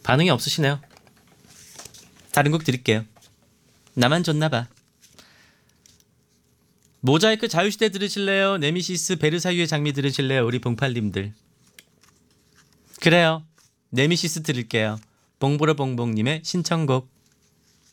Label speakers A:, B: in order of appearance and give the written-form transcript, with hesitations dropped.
A: 반응이 없으시네요. 다른 곡 드릴게요. 나만 줬나봐. 모자이크 자유시대 들으실래요? 네미시스 베르사유의 장미 들으실래요? 우리 봉팔님들. 그래요. 네미시스 들을게요. 봉보라봉봉님의 신청곡.